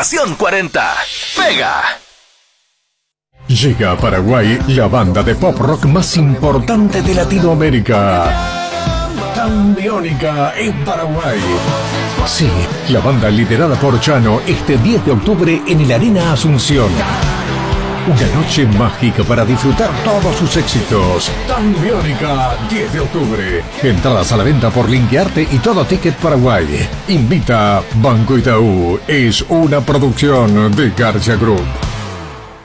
Estación 40. Pega. Llega a Paraguay la banda de pop rock más importante de Latinoamérica. Tambiónica en Paraguay. Sí, la banda liderada por Chano este 10 de octubre en el Arena Asunción. Una noche mágica para disfrutar todos sus éxitos. Tambiónica, 10 de octubre. Entradas a la venta por Linkearte y Todo Ticket Paraguay. Invita Banco Itaú. Es una producción de García Group.